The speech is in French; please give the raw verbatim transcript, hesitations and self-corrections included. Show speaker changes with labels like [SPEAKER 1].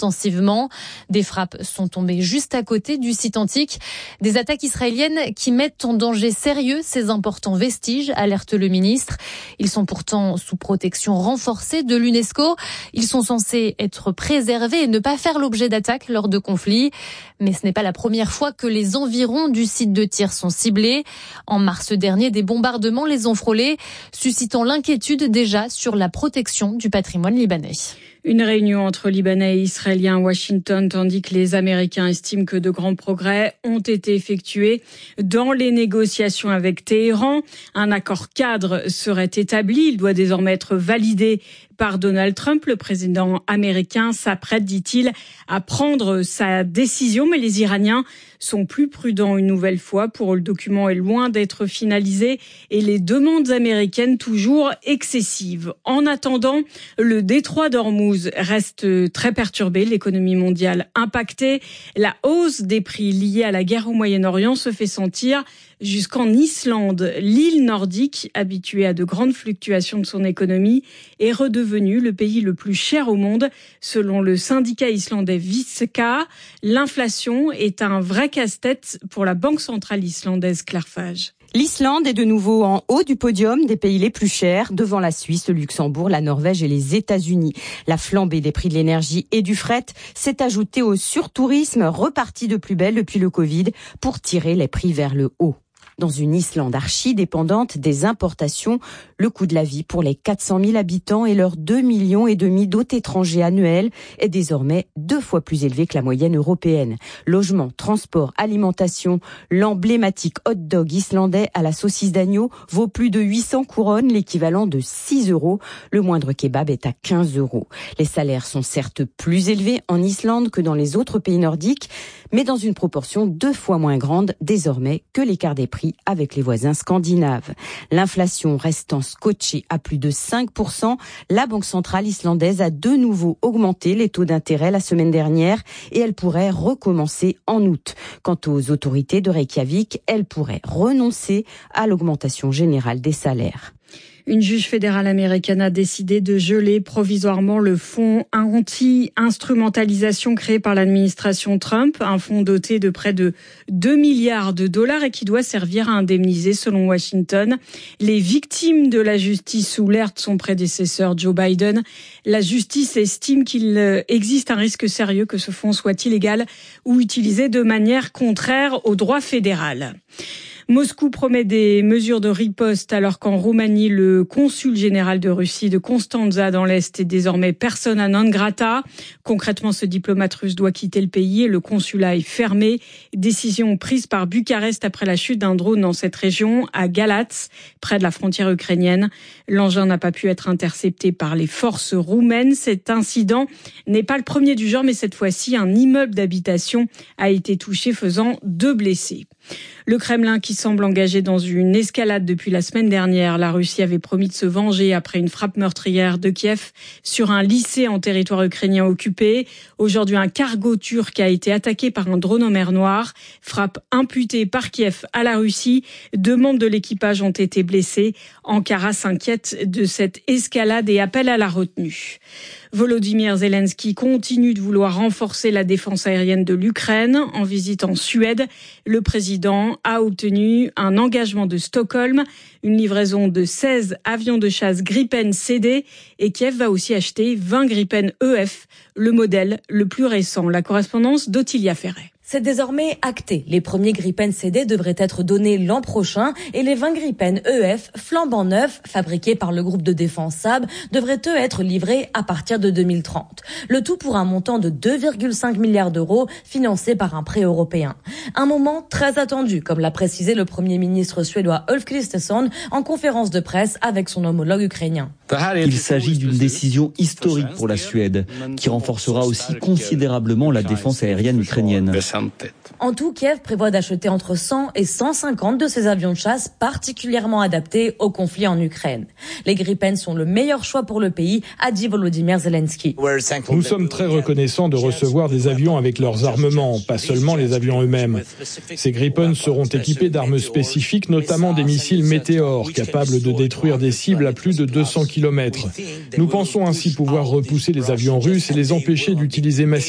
[SPEAKER 1] intensivement. Des frappes sont tombées juste à côté du site antique. Des attaques israéliennes qui mettent en danger sérieux ces importants vestiges, alerte le ministre. Ils sont pourtant sous protection renforcée de l'UNESCO. Ils sont censés être préservés et ne pas faire l'objet d'attaques lors de conflits. Mais ce n'est pas la première fois que les environs du site de tir sont ciblés. En mars dernier, des bombardements les ont frôlés, suscitant l'inquiétude déjà sur la protection du patrimoine libanais.
[SPEAKER 2] Une réunion entre Libanais et Israéliens à Washington, tandis que les Américains estiment que de grands progrès ont été effectués dans les négociations avec Téhéran. Un accord cadre serait établi. Il doit désormais être validé par Donald Trump. Le président américain s'apprête, dit-il, à prendre sa décision. Mais les Iraniens sont plus prudents une nouvelle fois. Pour eux, le document est loin d'être finalisé et les demandes américaines toujours excessives. En attendant, le détroit d'Ormuz reste très perturbé, l'économie mondiale impactée. La hausse des prix liée à la guerre au Moyen-Orient se fait sentir jusqu'en Islande. L'île nordique, habituée à de grandes fluctuations de son économie, est redevenue le pays le plus cher au monde. Selon le syndicat islandais Visca, l'inflation est un vrai casse-tête pour la banque centrale islandaise Clarfage.
[SPEAKER 3] L'Islande est de nouveau en haut du podium des pays les plus chers, devant la Suisse, le Luxembourg, la Norvège et les États-Unis. La flambée des prix de l'énergie et du fret s'est ajoutée au surtourisme, reparti de plus belle depuis le Covid, pour tirer les prix vers le haut. Dans une Islande archi-dépendante des importations, le coût de la vie pour les quatre cent mille habitants et leurs deux millions et demi d'hôtes étrangers annuels est désormais deux fois plus élevé que la moyenne européenne. Logement, transport, alimentation, l'emblématique hot dog islandais à la saucisse d'agneau vaut plus de huit cents couronnes, l'équivalent de six euros. Le moindre kebab est à quinze euros. Les salaires sont certes plus élevés en Islande que dans les autres pays nordiques, mais dans une proportion deux fois moins grande désormais que l'écart des prix avec les voisins scandinaves. L'inflation restant scotchée à plus de cinq pour cent, la Banque centrale islandaise a de nouveau augmenté les taux d'intérêt la semaine dernière et elle pourrait recommencer en août. Quant aux autorités de Reykjavik, elles pourraient renoncer à l'augmentation générale des salaires.
[SPEAKER 2] Une juge fédérale américaine a décidé de geler provisoirement le fonds anti-instrumentalisation créé par l'administration Trump, un fonds doté de près de deux milliards de dollars et qui doit servir à indemniser, selon Washington, les victimes de la justice sous l'ère de son prédécesseur Joe Biden. La justice estime qu'il existe un risque sérieux que ce fonds soit illégal ou utilisé de manière contraire au droit fédéral. Moscou promet des mesures de riposte alors qu'en Roumanie, le consul général de Russie de Constanța dans l'Est est désormais persona non grata. Concrètement, ce diplomate russe doit quitter le pays et le consulat est fermé. Décision prise par Bucarest après la chute d'un drone dans cette région, à Galați, près de la frontière ukrainienne. L'engin n'a pas pu être intercepté par les forces roumaines. Cet incident n'est pas le premier du genre, mais cette fois-ci, un immeuble d'habitation a été touché, faisant deux blessés. Le Kremlin qui semble engagé dans une escalade depuis la semaine dernière. La Russie avait promis de se venger après une frappe meurtrière de Kiev sur un lycée en territoire ukrainien occupé. Aujourd'hui, un cargo turc a été attaqué par un drone en mer Noire. Frappe imputée par Kiev à la Russie. Deux membres de l'équipage ont été blessés. Ankara s'inquiète de cette escalade et appelle à la retenue. Volodymyr Zelensky continue de vouloir renforcer la défense aérienne de l'Ukraine. En visite en Suède, le président a obtenu un engagement de Stockholm, une livraison de seize avions de chasse Gripen C D et Kiev va aussi acheter vingt Gripen E F, le modèle le plus récent. La correspondance d'Ottilia Ferret.
[SPEAKER 4] C'est désormais acté. Les premiers Gripen C D devraient être donnés l'an prochain et les vingt Gripen E F flambant neufs, fabriqués par le groupe de défense Saab, devraient eux être livrés à partir de deux mille trente. Le tout pour un montant de deux virgule cinq milliards d'euros financé par un prêt européen. Un moment très attendu, comme l'a précisé le Premier ministre suédois Ulf Kristersson en conférence de presse avec son homologue ukrainien.
[SPEAKER 5] Il s'agit d'une décision historique pour la Suède, qui renforcera aussi considérablement la défense aérienne ukrainienne.
[SPEAKER 4] En tout, Kiev prévoit d'acheter entre cent et cent cinquante de ces avions de chasse particulièrement adaptés au conflit en Ukraine. Les Gripen sont le meilleur choix pour le pays, a dit Volodymyr Zelensky.
[SPEAKER 6] Nous sommes très reconnaissants de recevoir des avions avec leurs armements, pas seulement les avions eux-mêmes. Ces Gripen seront équipés d'armes spécifiques, notamment des missiles Météor, capables de détruire des cibles à plus de deux cents kilomètres. Nous pensons ainsi pouvoir repousser les avions russes et les empêcher d'utiliser massivement